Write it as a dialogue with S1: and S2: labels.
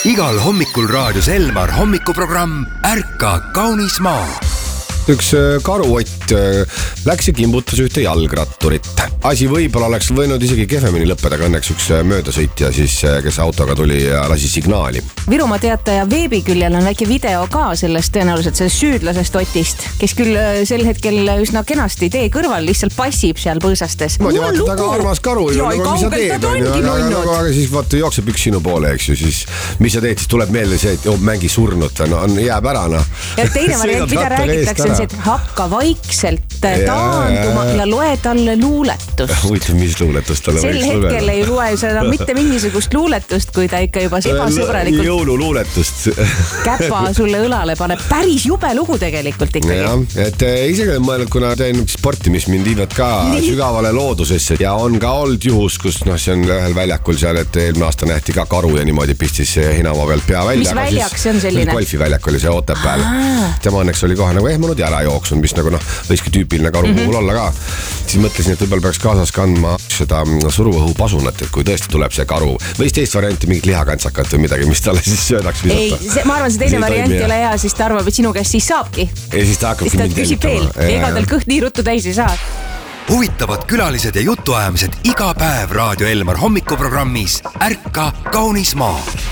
S1: Igal hommikul raadios Elmar hommikuprogramm Ärka kaunis maa.
S2: Üks karuott läks ja kimbutas ühte jalgratturit. Asi võib-olla oleks võinud isegi kehvemini lõppeda, aga õnneks üks möödasõitja, siis, kes autoga tuli ja lasi signaali.
S3: Virumaa Teataja veebiküljel on väike video ka sellest tõenäoliselt sellest süüdlasest Otist, kes küll sel hetkel üsna kenasti tee kõrval lihtsalt passib seal põõsastes.
S2: Ma vaata, väga armas karu, mis sa teed, aga siis vaata jookseb üks sinu poole, eks ju, siis mis sa teed, siis tuleb meelde see, et mängi surnud, jääb ära.
S3: Ja teine variant, mida räägitakse, on see, et hakka vaikselt taanduma ja loe talle luuletust.
S2: Huvitav, mis luuletust talle
S3: sel hetkel ei loe seda mitte mingisugust luuletust, kui ta ikka juba ebasõbralikult
S2: jõululuuletust
S3: käpa sulle õlale paneb. Päris jube lugu tegelikult ikkagi.
S2: Ja, et isegi olen mõelnud, kuna teen sporti, mis mind viivad ka sügavale loodusesse ja on ka olnud juhus, kus see on ühel väljakul seal, et eelmine aasta nähti ka karu ja niimoodi pistis Hinamaa pealt pea välja.
S3: Mis väljak see on selline?
S2: Golfiväljak oli see Otepääl. Tema õnneks oli kohe nagu ehmunud ja ära jooksnud, mis nagu võikski tüüpiline karu puhul olla ka. Siis mõtlesin, et võib-olla peaks kaasas kandma seda suruõhupasunat, et kui tõesti tuleb see karu või siis teist varianti mingit lihakantsakat või midagi, mis talle siis söödaks visata.
S3: Ei, ma arvan, see teine variant ei ole hea, siis ta arvab, et sinu käest siis saabki.
S2: Ja siis ta hakkabki mind
S3: küsib veel. Ega tal kõht nii ruttu täis ei saa.
S1: Huvitavad külalised ja jutuajamised iga päev Raadio Elmar hommikuprogrammis Ärka kaunis maa.